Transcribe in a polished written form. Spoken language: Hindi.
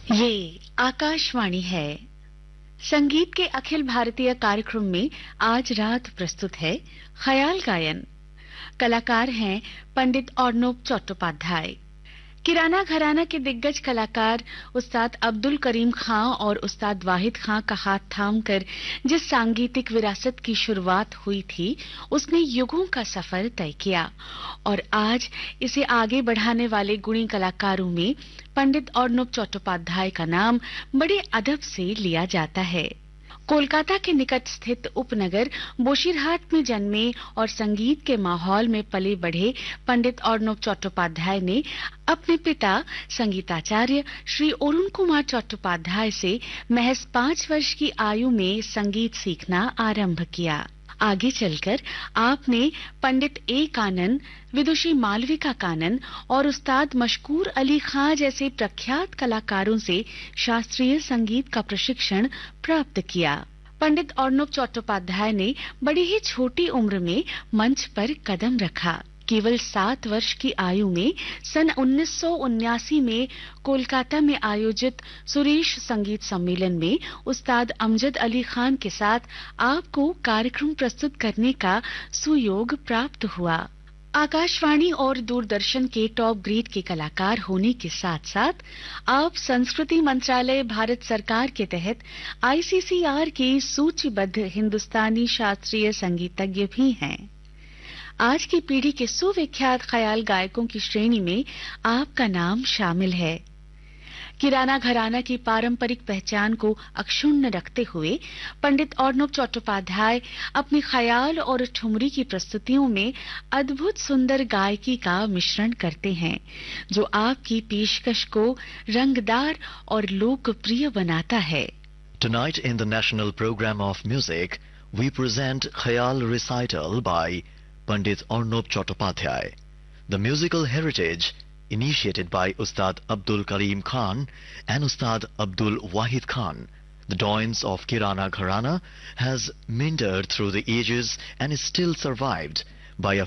ये आकाशवाणी है। संगीत के अखिल भारतीय कार्यक्रम में आज रात प्रस्तुत है ख्याल गायन। कलाकार हैं पंडित अर्नब चट्टोपाध्याय। किराना घराना के दिग्गज कलाकार उस्ताद अब्दुल करीम खां और उस्ताद वाहिद खां का हाथ थामकर जिस सांगीतिक विरासत की शुरुआत हुई थी, उसने युगों का सफर तय किया और आज इसे आगे बढ़ाने वाले गुणी कलाकारों में पंडित अर्नब चट्टोपाध्याय का नाम बड़े अदब से लिया जाता है। कोलकाता के निकट स्थित उपनगर बोशीरहाट में जन्मे और संगीत के माहौल में पले बढ़े पंडित अर्नब चट्टोपाध्याय ने अपने पिता संगीताचार्य श्री अरुण कुमार चट्टोपाध्याय से महज 5 वर्ष की आयु में संगीत सीखना आरंभ किया। आगे चलकर आपने पंडित ए कानन, विदुषी मालविका कानन और उस्ताद मशकूर अली खां जैसे प्रख्यात कलाकारों से शास्त्रीय संगीत का प्रशिक्षण प्राप्त किया। पंडित अर्नब चट्टोपाध्याय ने बड़ी ही छोटी उम्र में मंच पर कदम रखा। केवल 7 वर्ष की आयु में सन 1979 में कोलकाता में आयोजित सुरेश संगीत सम्मेलन में उस्ताद अमजद अली खान के साथ आपको कार्यक्रम प्रस्तुत करने का सुयोग प्राप्त हुआ। आकाशवाणी और दूरदर्शन के टॉप ग्रेड के कलाकार होने के साथ साथ आप संस्कृति मंत्रालय भारत सरकार के तहत ICCR के सूचीबद्ध हिंदुस्तानी शास्त्रीय संगीतज्ञ भी हैं। आज की पीढ़ी के सुविख्यात ख्याल गायकों की श्रेणी में आपका नाम शामिल है। किराना घराना की पारंपरिक पहचान को अक्षुण्ण रखते हुए पंडित अर्नब चट्टोपाध्याय अपनी ख्याल और ठुमरी की प्रस्तुतियों में अद्भुत सुंदर गायकी का मिश्रण करते हैं, जो आपकी पेशकश को रंगदार और लोकप्रिय बनाता है। Tonight in the National Program of Music, we present Khayal Recital by Pandit Arnab Chattopadhyay. The musical heritage initiated by Ustad Abdul Karim Khan and Ustad Abdul Wahid Khan, the doyens of Kirana Gharana, has meandered through the ages and is still survived by a